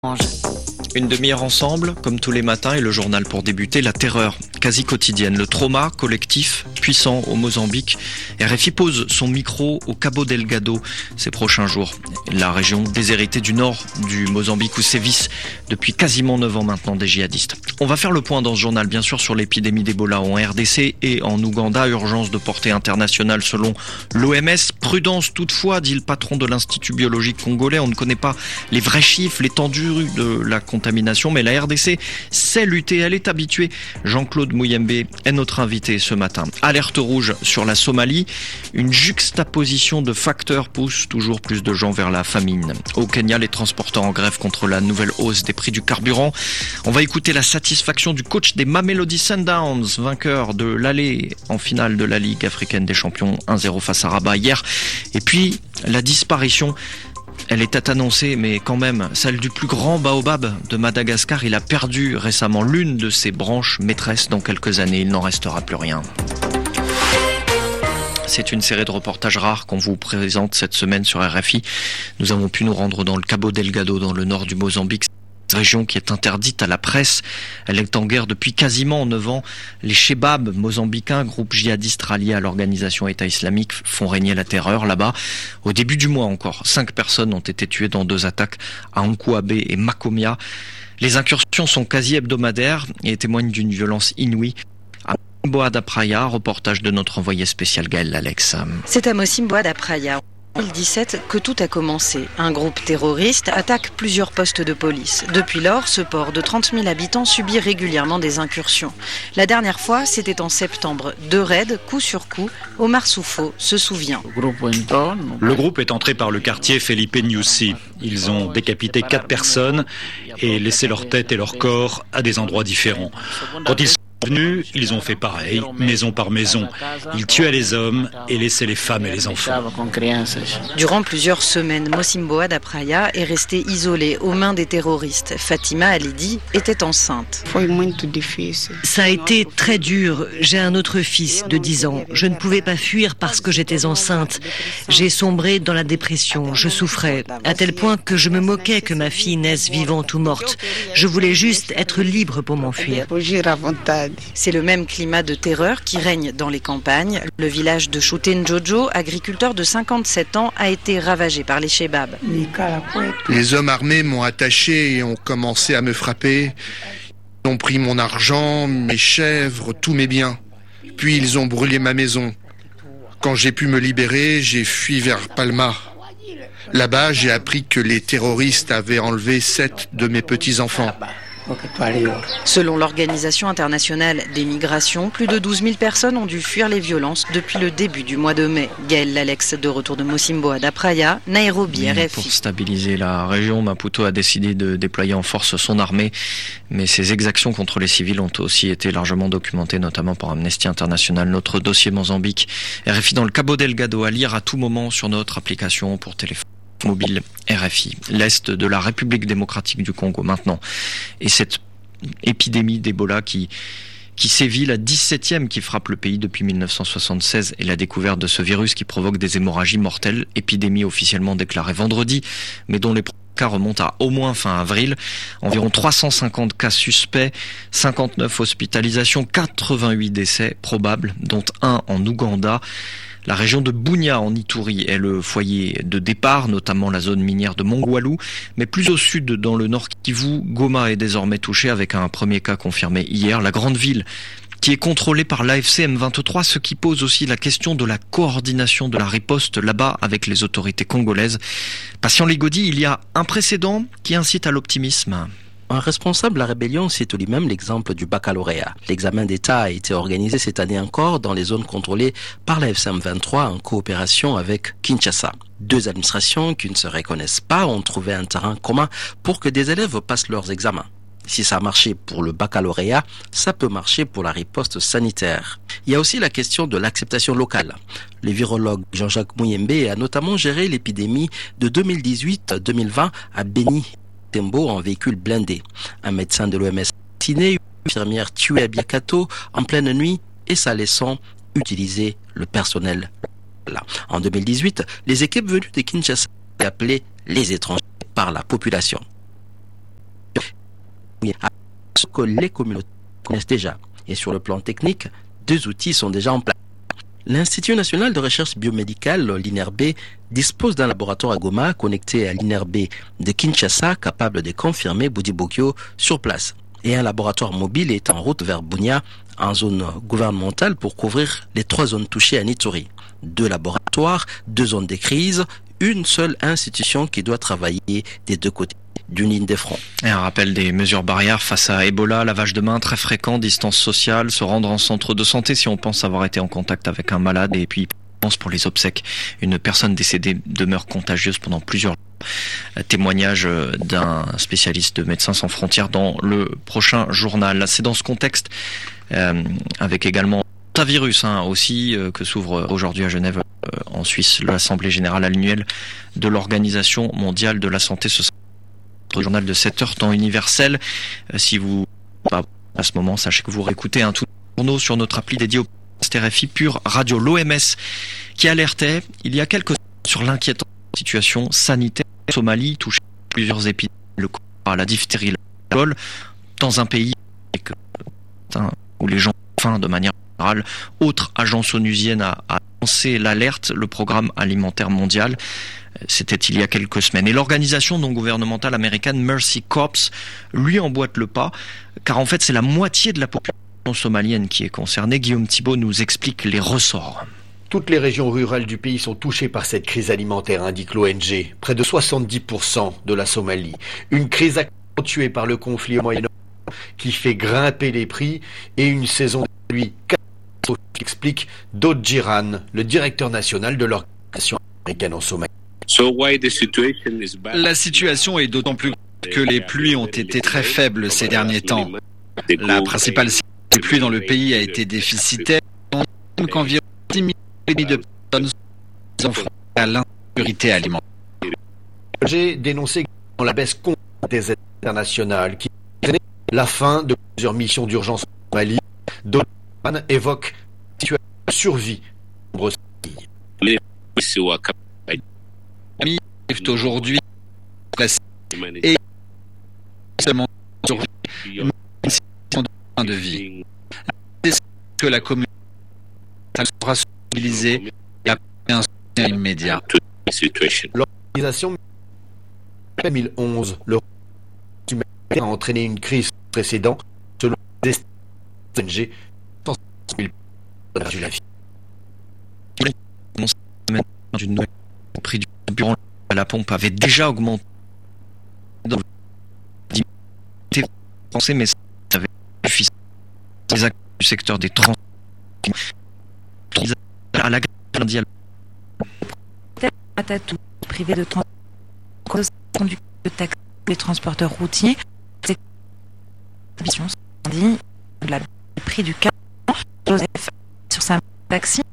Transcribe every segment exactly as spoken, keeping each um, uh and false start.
Une demi-heure ensemble, comme tous les matins, et le journal pour débuter, la terreur quasi quotidienne, le trauma collectif puissant au Mozambique. R F I pose son micro au Cabo Delgado ces prochains jours. La région déshéritée du nord du Mozambique où sévissent depuis quasiment neuf ans maintenant des djihadistes. On va faire le point dans ce journal, bien sûr, sur l'épidémie d'Ebola en R D C et en Ouganda. Urgence de portée internationale selon l'O M S. Prudence toutefois, dit le patron de l'Institut biologique congolais. On ne connaît pas les vrais chiffres, l'étendue de la contamination, mais la R D C sait lutter, elle est habituée. Jean-Claude Mouyembe est notre invité ce matin. Alerte rouge sur la Somalie. Une juxtaposition de facteurs pousse toujours plus de gens vers la famine. Au Kenya, les transporteurs en grève contre la nouvelle hausse des prix du carburant. On va écouter la satisfaction du coach des Mamelodi Sundowns, vainqueur de l'aller en finale de la Ligue africaine des champions un zéro face à Rabat hier. Et puis, la disparition, elle était annoncée, mais quand même, celle du plus grand baobab de Madagascar. Il a perdu récemment l'une de ses branches maîtresses. Dans quelques années, il n'en restera plus rien. C'est une série de reportages rares qu'on vous présente cette semaine sur R F I. Nous avons pu nous rendre dans le Cabo Delgado, dans le nord du Mozambique. Région qui est interdite à la presse. Elle est en guerre depuis quasiment neuf ans. Les Chebabs mozambicains, groupe djihadiste rallié à l'organisation État islamique, font régner la terreur là-bas. Au début du mois encore, cinq personnes ont été tuées dans deux attaques à Ankouabé et Makomia. Les incursions sont quasi hebdomadaires et témoignent d'une violence inouïe. À Mosimboa da Praia, reportage de notre envoyé spécial Gaël Alex. C'est à Mosimboa da Praia, en deux mille dix-sept, que tout a commencé. Un groupe terroriste attaque plusieurs postes de police. Depuis lors, ce port de trente mille habitants subit régulièrement des incursions. La dernière fois, c'était en septembre. Deux raids, coup sur coup. Omar Soufo se souvient. Le groupe est entré par le quartier Felipe Nyusi. Ils ont décapité quatre personnes et laissé leur tête et leur corps à des endroits différents. Quand ils sont venus, ils ont fait pareil, maison par maison. Ils tuaient les hommes et laissaient les femmes et les enfants. Durant plusieurs semaines, Mosimboa da Praia est resté isolé aux mains des terroristes. Fatima Alidi était enceinte. Ça a été très dur. J'ai un autre fils de dix ans. Je ne pouvais pas fuir parce que j'étais enceinte. J'ai sombré dans la dépression. Je souffrais, à tel point que je me moquais que ma fille naisse vivante ou morte. Je voulais juste être libre pour m'enfuir. C'est le même climat de terreur qui règne dans les campagnes. Le village de Choutenjojo, agriculteur de cinquante-sept ans, a été ravagé par les Chebabs. Les hommes armés m'ont attaché et ont commencé à me frapper. Ils ont pris mon argent, mes chèvres, tous mes biens. Puis ils ont brûlé ma maison. Quand j'ai pu me libérer, j'ai fui vers Palma. Là-bas, j'ai appris que les terroristes avaient enlevé sept de mes petits-enfants. Selon l'Organisation internationale des migrations, plus de douze mille personnes ont dû fuir les violences depuis le début du mois de mai. Gaël Alex, de retour de Mosimboa da Praia, Nairobi, R F I. Pour stabiliser la région, Maputo a décidé de déployer en force son armée, mais ces exactions contre les civils ont aussi été largement documentées, notamment par Amnesty International. Notre dossier Mozambique, R F I dans le Cabo Delgado, à lire à tout moment sur notre application pour téléphone mobile R F I. L'Est de la République démocratique du Congo maintenant. Et cette épidémie d'Ebola qui, qui sévit, la dix-septième qui frappe le pays depuis mille neuf cent soixante-seize, et la découverte de ce virus qui provoque des hémorragies mortelles. Épidémie officiellement déclarée vendredi, mais dont les cas remontent à au moins fin avril. Environ trois cent cinquante cas suspects, cinquante-neuf hospitalisations, quatre-vingt-huit décès probables, dont un en Ouganda. La région de Bunia en Ituri est le foyer de départ, notamment la zone minière de Mongwalu, mais plus au sud, dans le nord Kivu, Goma est désormais touché avec un premier cas confirmé hier. La grande ville qui est contrôlée par l'A F C M vingt-trois, ce qui pose aussi la question de la coordination de la riposte là-bas avec les autorités congolaises. Patient Ligodi, il y a un précédent qui incite à l'optimisme. Un responsable de la rébellion cite lui-même l'exemple du baccalauréat. L'examen d'État a été organisé cette année encore dans les zones contrôlées par la F C M vingt-trois en coopération avec Kinshasa. Deux administrations qui ne se reconnaissent pas ont trouvé un terrain commun pour que des élèves passent leurs examens. Si ça a marché pour le baccalauréat, ça peut marcher pour la riposte sanitaire. Il y a aussi la question de l'acceptation locale. Le virologue Jean-Jacques Mouyembe a notamment géré l'épidémie de deux mille dix-huit deux mille vingt à Beni Tembo en véhicule blindé. Un médecin de l'O M S assassiné, une infirmière tuée à Biakato en pleine nuit et ça laissant utiliser le personnel. Là. En deux mille dix-huit, les équipes venues de Kinshasa étaient appelées les étrangers par la population. à ce que les communautés connaissent déjà. Et sur le plan technique, deux outils sont déjà en place. L'Institut national de recherche biomédicale, l'I N R B, dispose d'un laboratoire à Goma connecté à l'I N R B de Kinshasa capable de confirmer Boudibokyo sur place. Et un laboratoire mobile est en route vers Bunia, en zone gouvernementale, pour couvrir les trois zones touchées à Nituri. Deux laboratoires, deux zones de crise, une seule institution qui doit travailler des deux côtés d'une ligne de front. Et un rappel des mesures barrières face à Ebola, lavage de mains très fréquent, distance sociale, se rendre en centre de santé si on pense avoir été en contact avec un malade, et puis pense pour les obsèques. Une personne décédée demeure contagieuse pendant plusieurs jours. Témoignage d'un spécialiste de Médecins sans frontières dans le prochain journal. C'est dans ce contexte, euh, avec également un virus hein, aussi, euh, que s'ouvre aujourd'hui à Genève, euh, en Suisse, l'Assemblée générale annuelle de l'Organisation mondiale de la santé. Ce sera le journal de sept heures, temps universel. Euh, si vous, bah, à ce moment, sachez que vous réécoutez un tout journaux sur notre appli dédiée au R F I Pure Radio. L'O M S qui alertait il y a quelques semaines sur l'inquiétante situation sanitaire en Somalie, touchée plusieurs épidémies, le choléra, la diphtérie, la Ebola, dans un pays où les gens ont faim de manière générale. Autre agence onusienne a, a lancé l'alerte, le programme alimentaire mondial. C'était il y a quelques semaines. Et l'organisation non gouvernementale américaine Mercy Corps lui emboîte le pas, car en fait c'est la moitié de la population somalienne qui est concernée. Guillaume Thibault nous explique les ressorts. Toutes les régions rurales du pays sont touchées par cette crise alimentaire, indique l'O N G. Près de soixante-dix pour cent de la Somalie. Une crise accentuée par le conflit au Moyen-Orient qui fait grimper les prix et une saison de pluie catastrophique, explique Dod Jiran, le directeur national de l'organisation américaine en Somalie. La situation est d'autant plus grave que les pluies ont été très faibles ces derniers temps. La principale saison des pluies dans le pays a été déficitaire, même qu'environ dix millions de personnes sont confrontées à l'insécurité alimentaire. J'ai dénoncé la baisse constante des aides internationales qui a entraîné la fin de plusieurs missions d'urgence en Somalie. Dod Jiran évoque la situation de survie de nombreuses familles. Aujourd'hui et seulement sur une situation de fin de vie. C'est que la communauté sera mobilisée et apporter un soutien immédiat. L'organisation en deux mille onze, le humanitaire a entraîné une crise précédente selon les O N G, cent cinquante mille personnes ont perdu la vie. D'une nouvelle prix du carburant à la pompe avait déjà augmenté dans le français, mais ça avait suffi. Les acteurs du secteur des transports à la lundi à Atatou, privé de transport, conducteur de taxi, les transporteurs routiers, c'est dit le prix du carburant. Joseph sur sa taxi.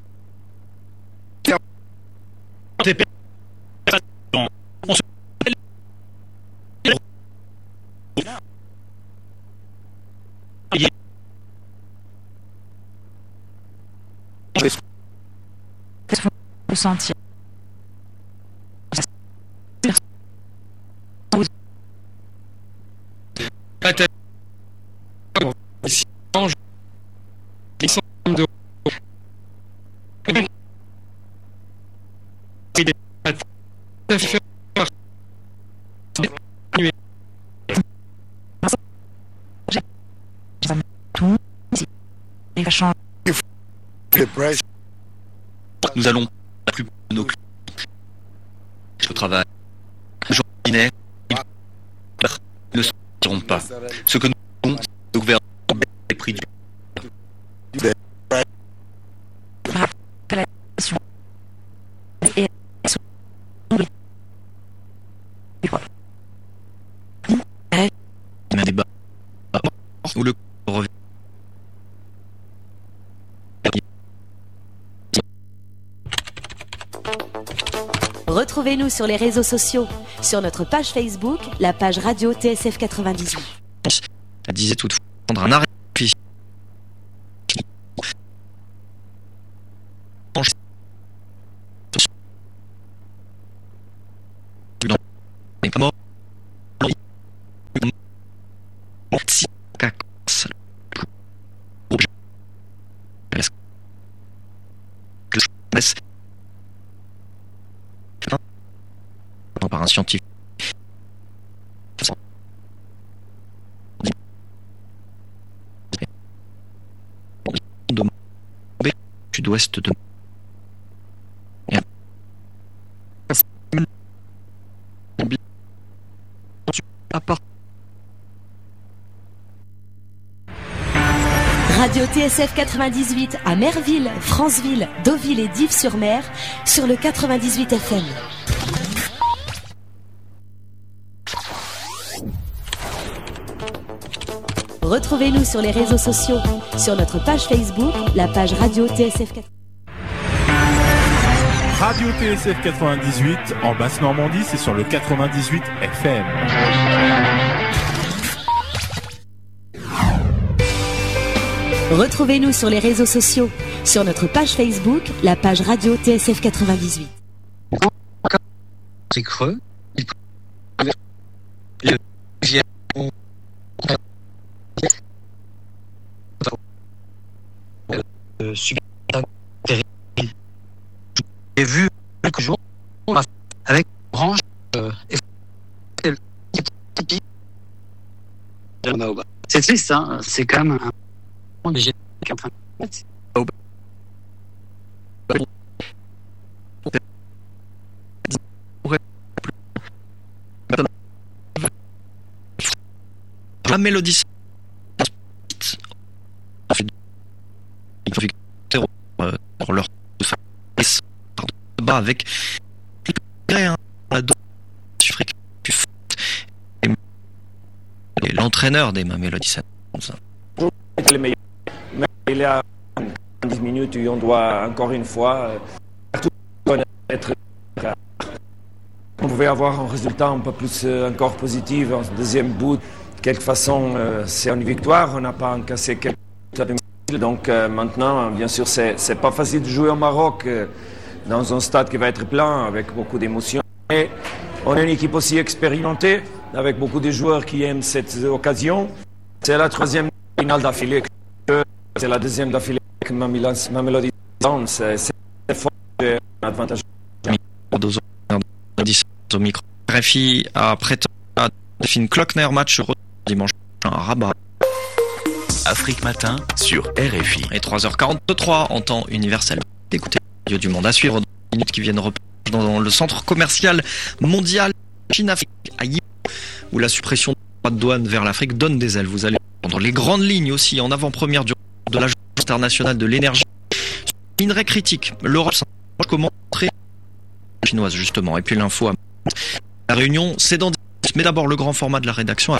Le sentier. Nous allons la plupart de nos clients au travail. Les gens ordinaires ne sortiront pas. Ce que nous voulons, c'est que le gouvernement baisse les prix du un débat où le revient. Retrouvez-nous sur les réseaux sociaux, sur notre page Facebook, la page radio T S F quatre-vingt-dix-huit. Elle disait toutefois prendre un arrêt scientifique. De sud-ouest de Radio T S F quatre-vingt-dix-huit à Merville, Franceville, Deauville et Dives-sur-Mer sur le quatre-vingt-dix-huit F M. Retrouvez-nous sur les réseaux sociaux, sur notre page Facebook, la page Radio T S F quatre. Radio T S F quatre-vingt-dix-huit en Basse-Normandie, c'est sur le quatre-vingt-dix-huit F M. Retrouvez-nous sur les réseaux sociaux, sur notre page Facebook, la page Radio T S F quatre-vingt-dix-huit. C'est creux. Le j'ai vu quelques jours avec une branche euh, c'est triste, hein, c'est quand même un monde qui est en train de la mélodie pour leur bas avec l'entraîneur des Mamelody. Il y a dix minutes où on doit encore une fois être. On pouvait avoir un résultat un peu plus encore positif en deuxième bout. De quelque façon, c'est une victoire. On n'a pas encaissé quelques donc euh, maintenant, bien sûr, c'est, c'est pas facile de jouer au Maroc euh, dans un stade qui va être plein avec beaucoup d'émotions. Mais on est une équipe aussi expérimentée avec beaucoup de joueurs qui aiment cette occasion. C'est la troisième finale d'affilée. C'est la deuxième d'affilée avec Mamelody. C'est, c'est fort, c'est un avantage. Au micro. R F I a prêté à Delphine Klockner, match dimanche à Rabat. Afrique Matin sur R F I. Et trois heures quarante-trois en temps universel. Écoutez Radio du Monde à suivre dans les minutes qui viennent reprendre dans le centre commercial mondial Chine-Afrique à Yiwu, où la suppression de douane vers l'Afrique donne des ailes. Vous allez prendre les grandes lignes aussi en avant-première du de l'Agence internationale de l'énergie. Minerai critique. L'Europe s'interroge comment entrer chinoise justement. Et puis l'info à la Réunion, c'est dans dix minutes. Mais d'abord le grand format de la rédaction.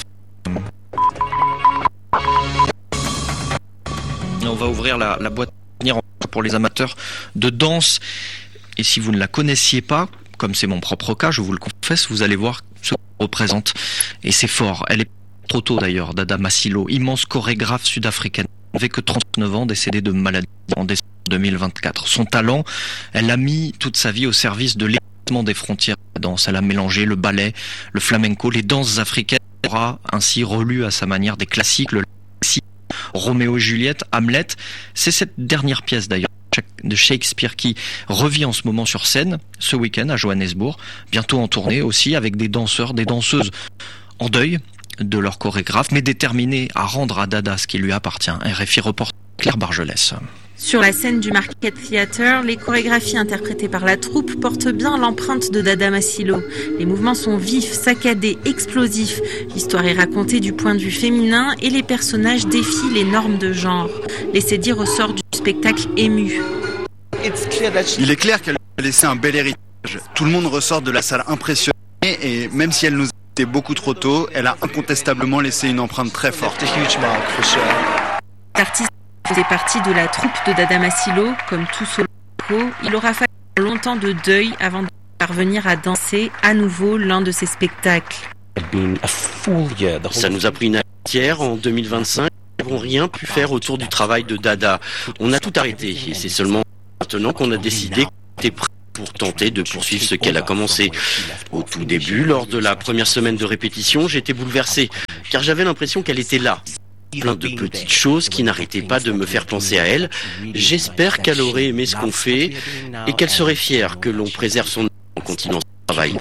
On va ouvrir la, la boîte pour les amateurs de danse. Et si vous ne la connaissiez pas, comme c'est mon propre cas, je vous le confesse, vous allez voir ce qu'elle représente. Et c'est fort. Elle est trop tôt d'ailleurs, Dada Masilo, immense chorégraphe sud-africaine, avec que trente-neuf ans, décédée de maladie en décembre deux mille vingt-quatre. Son talent, elle a mis toute sa vie au service de l'évitement des frontières de la danse. Elle a mélangé le ballet, le flamenco, les danses africaines. Elle aura ainsi relu à sa manière des classiques, le Roméo et Juliette, Hamlet. C'est cette dernière pièce d'ailleurs de Shakespeare qui revit en ce moment sur scène ce week-end à Johannesburg, bientôt en tournée aussi avec des danseurs, des danseuses en deuil de leur chorégraphe, mais déterminés à rendre à Dada ce qui lui appartient. R F I reporte Claire Bargelès. Sur la scène du Market Theatre, les chorégraphies interprétées par la troupe portent bien l'empreinte de Dada Masilo. Les mouvements sont vifs, saccadés, explosifs. L'histoire est racontée du point de vue féminin et les personnages défient les normes de genre. L'essai ressort du spectacle ému. Il est clair qu'elle a laissé un bel héritage. Tout le monde ressort de la salle impressionnée et même si elle nous a été beaucoup trop tôt, elle a incontestablement laissé une empreinte très forte. L'artiste faisait partie de la troupe de Dada Masilo, comme tout solo. Il aura fallu longtemps de deuil avant de parvenir à danser à nouveau l'un de ses spectacles. Ça nous a pris une année entière en deux mille vingt-cinq. Nous n'avons rien pu faire autour du travail de Dada. On a tout arrêté et c'est seulement maintenant qu'on a décidé qu'on était prêt pour tenter de poursuivre ce qu'elle a commencé. Au tout début, lors de la première semaine de répétition, j'étais bouleversé, car j'avais l'impression qu'elle était là. Plein de petites choses qui n'arrêtaient pas de me faire penser à elle. J'espère qu'elle aurait aimé ce qu'on fait et qu'elle serait fière que l'on préserve son en continuant. travail.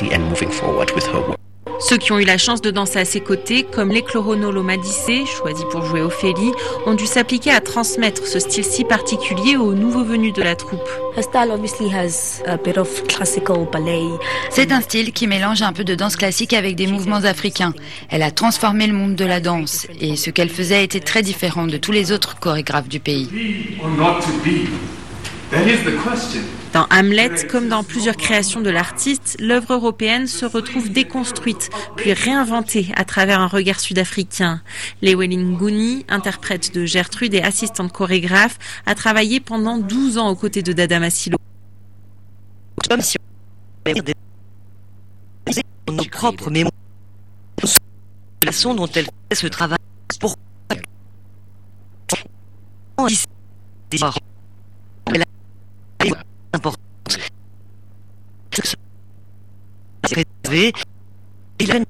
Ceux qui ont eu la chance de danser à ses côtés, comme les Clorono Lomadissé, choisis pour jouer Ophélie, ont dû s'appliquer à transmettre ce style si particulier aux nouveaux venus de la troupe. C'est un style qui mélange un peu de danse classique avec des mouvements africains. Elle a transformé le monde de la danse et ce qu'elle faisait était très différent de tous les autres chorégraphes du pays. Dans Hamlet, comme dans plusieurs créations de l'artiste, l'œuvre européenne se retrouve déconstruite, puis réinventée à travers un regard sud-africain. Llewellyn Gooney, interprète de Gertrude et assistante chorégraphe, a travaillé pendant douze ans aux côtés de Dada Masilo. Comme si on nos propres mémoires, la façon dont elle fait ce travail, pour elle a importance. Préserver et la